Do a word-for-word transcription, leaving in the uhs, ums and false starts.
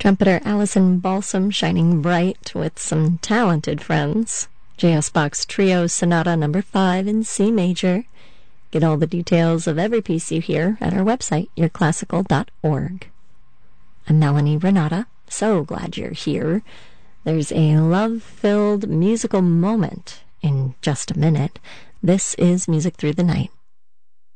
Trumpeter Allison Balsam shining bright with some talented friends. J S. Bach's Trio Sonata number five in C major. Get all the details of every piece you hear at our website, your classical dot org. I'm Melanie Renata. So glad you're here. There's a love-filled musical moment in just a minute. This is Music Through the Night.